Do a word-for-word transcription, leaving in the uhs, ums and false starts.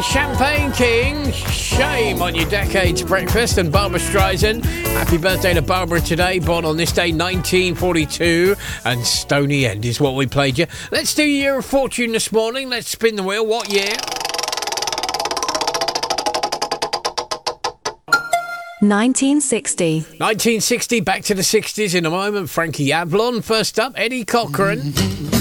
Champagne King, shame on your decade's breakfast, and Barbara Streisand. Happy birthday to Barbara today, born on this day nineteen forty-two, and Stony End is what we played you. Let's do Year of Fortune this morning. Let's spin the wheel. What year? nineteen sixty. nineteen sixty, back to the sixties in a moment. Frankie Avalon. First up, Eddie Cochran.